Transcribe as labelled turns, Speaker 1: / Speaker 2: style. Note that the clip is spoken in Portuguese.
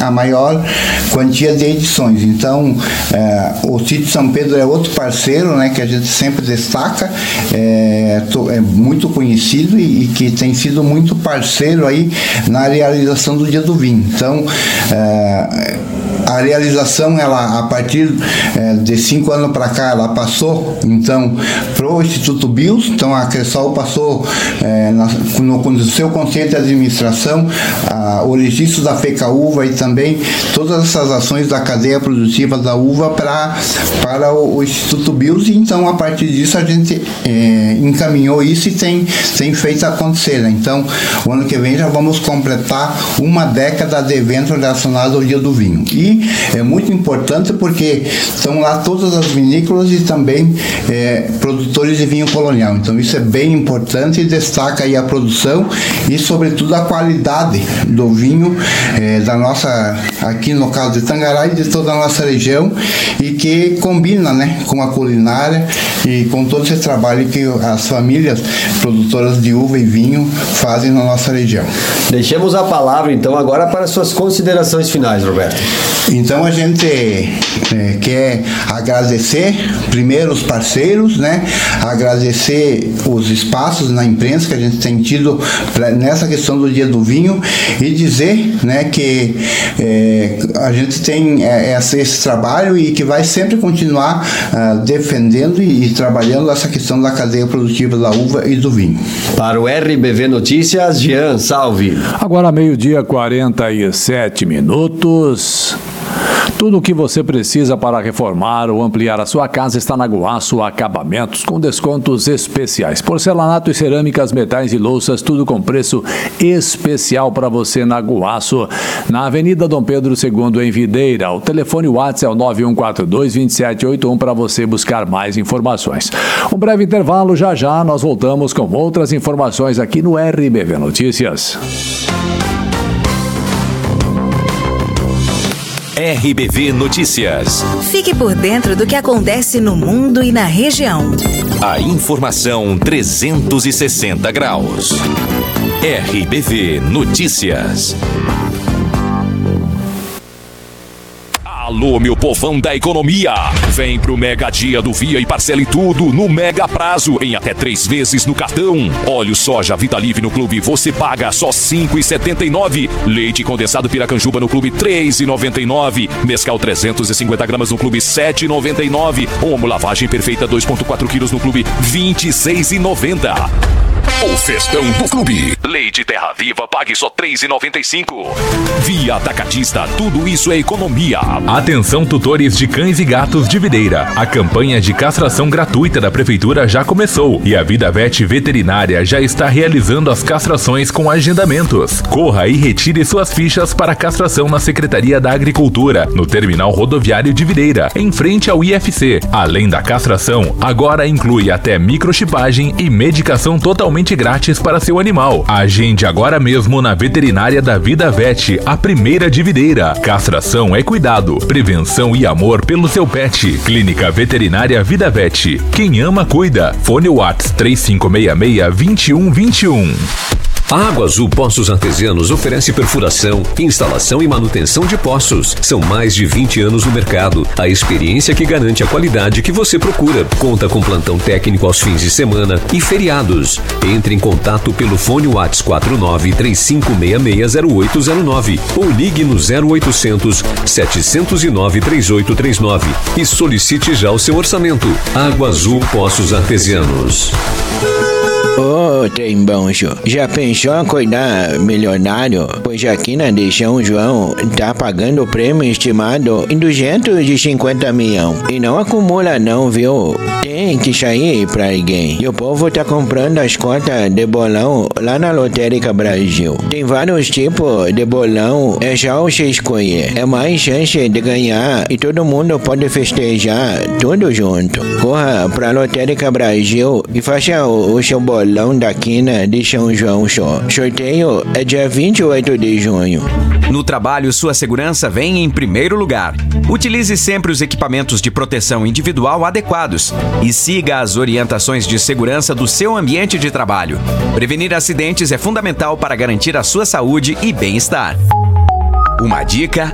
Speaker 1: a maior quantia de edições. Então, o Sítio São Pedro é outro parceiro, né, que a gente sempre destaca, é muito conhecido e que tem sido muito parceiro aí na realização do Dia do Vinho. Então, a realização, ela, a partir de 5 anos para cá, ela passou, então, para o Instituto BIOS. Então, a Cressol passou, no seu conselho de administração, o registro da FECA-Uva e também todas essas ações da cadeia produtiva da uva para o Instituto BIOS. E, então, a partir disso, a gente encaminhou isso e tem feito acontecer, né? Então, o ano que vem já vamos completar uma década de eventos relacionados ao Dia do Vinho. E é muito importante porque estão lá todas as vinícolas e também produtores de vinho colonial. Então, isso é bem importante e destaca aí a produção e, sobretudo, a qualidade do vinho da nossa, aqui no caso de Tangará e de toda a nossa região, e que combina, né, com a culinária e com todo esse trabalho que as famílias produtoras de uva e vinho fazem na nossa região.
Speaker 2: Deixemos a palavra, então, agora para suas considerações finais, Roberto.
Speaker 1: Então, a gente quer agradecer primeiro os parceiros, né? Agradecer os espaços na imprensa que a gente tem tido nessa questão do Dia do Vinho e dizer, né, que a gente tem esse trabalho e que vai sempre continuar defendendo e trabalhando essa questão da cadeia produtiva da uva e do vinho.
Speaker 2: Para o RBV Notícias, Jean, salve.
Speaker 3: Agora 12:47. Tudo o que você precisa para reformar ou ampliar a sua casa está na Guaço Acabamentos, com descontos especiais. Porcelanato e cerâmicas, metais e louças, tudo com preço especial para você na Guaço, na Avenida Dom Pedro II, em Videira. O telefone WhatsApp é o 9142-2781 para você buscar mais informações. Um breve intervalo, já nós voltamos com outras informações aqui no RBV Notícias.
Speaker 4: RBV Notícias.
Speaker 5: Fique por dentro do que acontece no mundo e na região.
Speaker 4: A informação 360 graus. RBV Notícias. Alô, meu povão da economia! Vem pro Mega Dia do Via e parcele tudo no Mega Prazo, em até 3 vezes no cartão. Óleo soja Vitalive no Clube você paga só R$ 5,79. Leite condensado Piracanjuba no Clube R$ 3,99. Mescal 350 gramas no Clube R$ 7,99. Omo lavagem perfeita 2,4 quilos no Clube R$ 26,90. O festão do Clube. Leite Terra Viva, pague só R$ 3,95. Via Atacadista, tudo isso é economia.
Speaker 6: Atenção, tutores de cães e gatos de Videira. A campanha de castração gratuita da Prefeitura já começou e a Vida Vet Veterinária já está realizando as castrações com agendamentos. Corra e retire suas fichas para castração na Secretaria da Agricultura, no Terminal Rodoviário de Videira, em frente ao IFC. Além da castração, agora inclui até microchipagem e medicação totalmente grátis para seu animal. Agende agora mesmo na Veterinária da Vida Vet, a primeira de Videira. Castração é cuidado, prevenção e amor pelo seu pet. Clínica Veterinária Vida Vet. Quem ama, cuida. Fone WhatsApp 3566-2121.
Speaker 7: A Água Azul Poços Artesianos oferece perfuração, instalação e manutenção de poços. São mais de 20 anos no mercado. A experiência que garante a qualidade que você procura. Conta com plantão técnico aos fins de semana e feriados. Entre em contato pelo fone WhatsApp 49-3566-0809 ou ligue no 0800-709-3839 e solicite já o seu orçamento. Água Azul Poços Artesianos.
Speaker 8: Ô, trem bom, senhor. Já pensou em cuidar milionário? Pois aqui na de São João tá pagando o prêmio estimado em 250 milhões. E não acumula não, viu? Tem que sair pra ninguém. E o povo tá comprando as cotas de bolão lá na Lotérica Brasil. Tem vários tipos de bolão, é só você escolher. É mais chance de ganhar e todo mundo pode festejar tudo junto. Corra pra Lotérica Brasil e faça o seu bolão da quina de São João só. Sorteio é dia 28 de junho.
Speaker 9: No trabalho, sua segurança vem em primeiro lugar. Utilize sempre os equipamentos de proteção individual adequados e siga as orientações de segurança do seu ambiente de trabalho. Prevenir acidentes é fundamental para garantir a sua saúde e bem-estar. Uma dica